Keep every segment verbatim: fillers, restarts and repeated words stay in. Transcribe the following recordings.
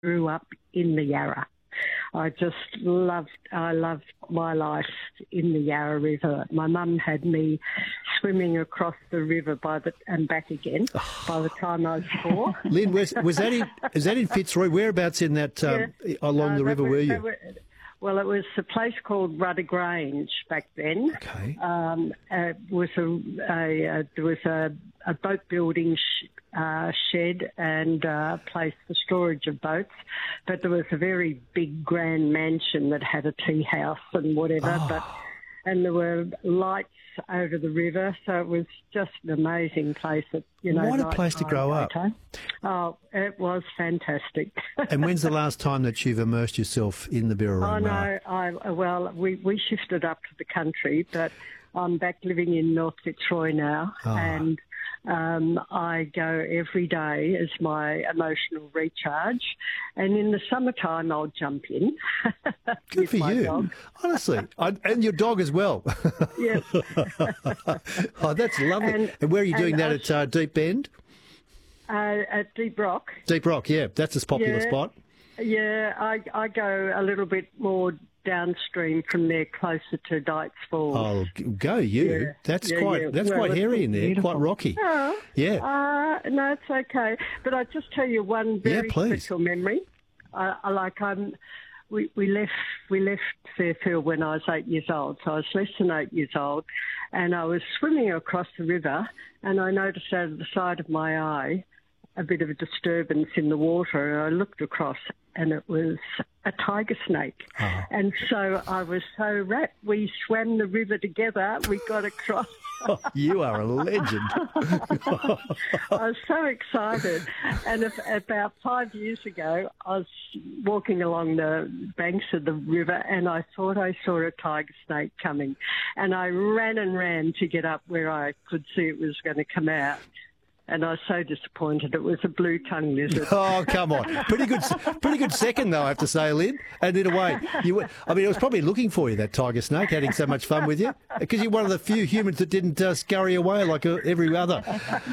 grew up in the Yarra. I just loved, I loved my life in the Yarra River. My mum had me swimming across the river by the and back again by the time I was four. Lynn, was, was that in, is that in Fitzroy? Whereabouts in that, um, yeah. along uh, the river were, were you? Were, well, it was a place called Rudder Grange back then. Okay. Um, it was a, a, a there was a, a boat building sh- uh, shed and uh, place for storage of boats, but there was a very big grand mansion that had a tea house and whatever. Oh. But and there were lights over the river, so it was just an amazing place. That, you know, what a night place to time, grow up. daytime. Oh, it was fantastic. And when's the last time that you've immersed yourself in the Birrarung? Oh, no, I, well, we, we shifted up to the country, but I'm back living in North Fitzroy now, Oh. and um, I go every day as my emotional recharge. And in the summertime, I'll jump in. Good for my you. dog. Honestly. I, and your dog as well. Yes. Oh, that's lovely. And, And- where are you doing and that I- at uh, Deep Bend? Uh, at Deep Rock. Deep Rock, yeah. That's a popular Yeah. spot. Yeah, I, I go a little bit more downstream from there, closer to Dykes Falls. Oh, g- go you. Yeah. That's Yeah, quite yeah. that's Well, quite it's hairy in there, beautiful. quite rocky. Oh, Yeah. Uh, no, it's okay. But I'll just tell you one very Yeah, please. special memory. I, I like I'm. We, we left we left Fairfield when I was eight years old, so I was less than eight years old, and I was swimming across the river, and I noticed out of the side of my eye a bit of a disturbance in the water, and I looked across, and it was a tiger snake. Oh. And so I was so rapt. We swam the river together. We got across. You are a legend. I was so excited. And if, about five years ago, I was walking along the banks of the river and I thought I saw a tiger snake coming. And I ran and ran to get up where I could see it was going to come out. And I was so disappointed. It was a blue-tongued lizard. Oh, come on. Pretty good pretty good second, though, I have to say, Lynn. And in a way, you were, I mean, it was probably looking for you, that tiger snake, having so much fun with you. Because you're one of the few humans that didn't uh, scurry away like uh, every other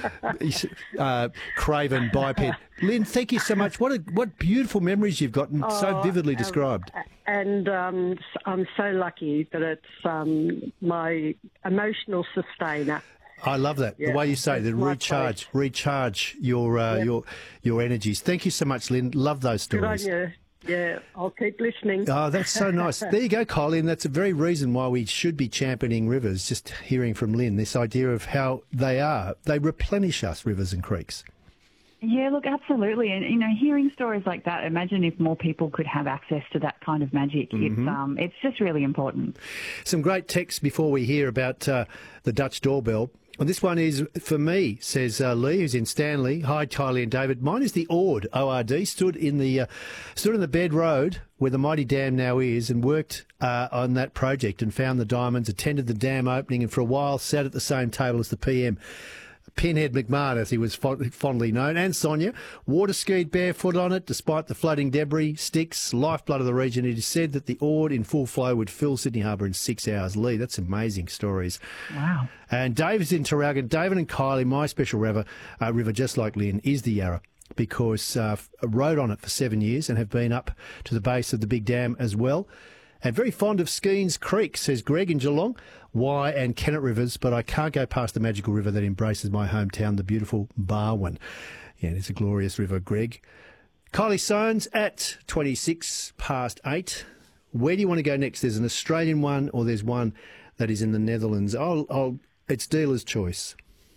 uh, craven biped. Lynn, thank you so much. What a, what beautiful memories you've got and so Oh, vividly um, described. And um, I'm so lucky that it's um, my emotional sustainer. I love that. Yeah, the way you say it's that, my recharge, place. recharge your uh, Yep. your your energies. Thank you so much, Lynn. Love those Good on stories. you. Yeah, I'll keep listening. Oh, that's so nice. There you go, Colin. That's a very reason why we should be championing rivers, just hearing from Lynn, this idea of how they are. They replenish us, rivers and creeks. Yeah, look, absolutely. And, you know, hearing stories like that, imagine if more people could have access to that kind of magic. Mm-hmm. It's um, it's just really important. Some great texts before we hear about uh, the Dutch doorbell. Well, this one is for me, says uh, Lee, who's in Stanley. Hi, Kylie and David. Mine is the Ord, O R D, stood in the uh, stood in the bed road where the mighty dam now is and worked uh, on that project and found the diamonds, attended the dam opening and for a while sat at the same table as the P M. Pinhead McMahon, as he was fondly known, and Sonia, water skied barefoot on it despite the flooding debris, sticks, lifeblood of the region. It is said that the Ord in full flow would fill Sydney Harbour in six hours. Lee, that's amazing stories. Wow. And Dave is in Tarragon. David and Kylie, my special river, uh, river just like Lynn, is the Yarra, because uh, I rode on it for seven years and have been up to the base of the big dam as well. And very fond of Skeens Creek, says Greg in Geelong, Wye and Kennet rivers, but I can't go past the magical river that embraces my hometown, the beautiful Barwon. Yeah, it's a glorious river, Greg. Kylie Soanes at twenty-six past eight. Where do you want to go next? There's an Australian one or there's one that is in the Netherlands. I'll, I'll, it's dealer's choice.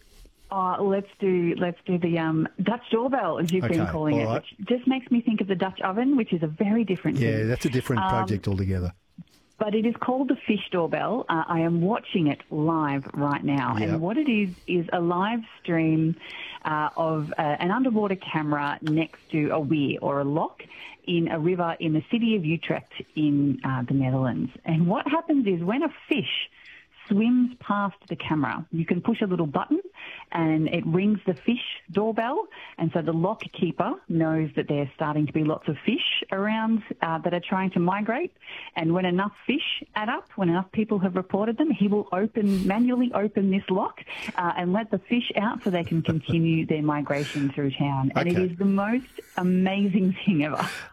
Oh, let's do let's do the um, Dutch doorbell, as you've been Okay, calling all it, right. which just makes me think of the Dutch oven, which is a very different Yeah, thing. that's a different Um, project altogether. But it is called the fish doorbell. Uh, I am watching it live right now. Yeah. And what it is is a live stream uh, of uh, an underwater camera next to a weir or a lock in a river in the city of Utrecht in uh, the Netherlands. And what happens is when a fish swims past the camera. You can push a little button and it rings the fish doorbell, and so the lock keeper knows that there's starting to be lots of fish around uh, that are trying to migrate, and when enough fish add up, when enough people have reported them, he will open manually open this lock uh, and let the fish out so they can continue their migration through town. And Okay. it is the most amazing thing ever.